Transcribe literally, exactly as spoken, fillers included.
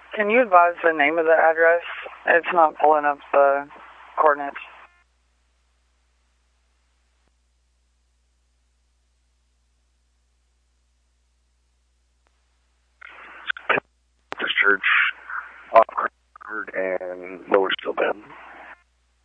Can you advise the name of the address? It's not pulling up the coordinates. This church, off Crawford and Lower Steel Bend.